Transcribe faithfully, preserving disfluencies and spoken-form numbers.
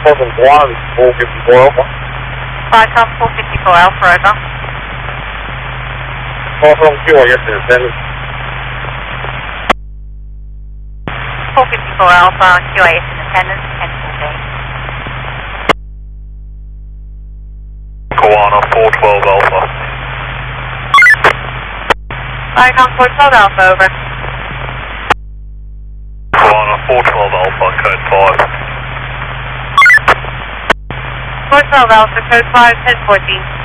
Southern one, four fifty-four Alpha. Vicom four fifty-four Alpha, over. Five from Q, I guess, in attendance. four fifty-four Alpha, Q A S in attendance, ten fourteen. Koana four twelve Alpha. Vicom four twelve Alpha, over. Koana four twelve Alpha, code five. four twelve Alpha, code five, ten fourteen.